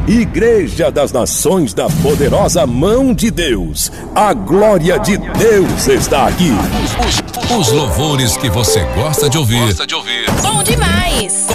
Igreja das Nações da Poderosa Mão de Deus. A glória de Deus está aqui. Os louvores que você gosta de ouvir. Bom demais!